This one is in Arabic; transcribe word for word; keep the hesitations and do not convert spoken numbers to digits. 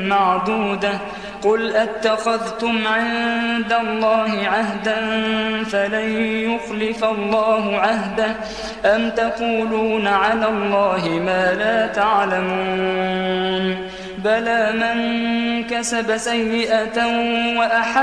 معدودة قل أتخذتم عند الله عهدا فلن يخلف الله عهده أم تقولون على الله ما لا تعلمون بلى من كسب سيئة وأحب